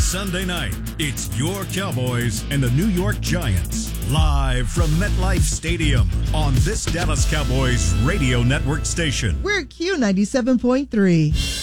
Sunday night, it's your Cowboys and the New York Giants. Live from MetLife Stadium on this Dallas Cowboys radio network station. We're Q97.3.